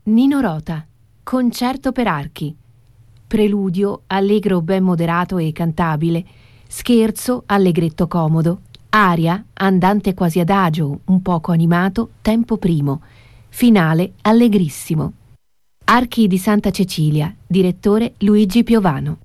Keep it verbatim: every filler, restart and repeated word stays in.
Nino Rota, concerto per archi. Preludio, allegro ben moderato e cantabile. Scherzo, allegretto comodo. Aria, andante quasi adagio, un poco animato, tempo primo. Finale, allegrissimo. Archi di Santa Cecilia, direttore Luigi Piovano.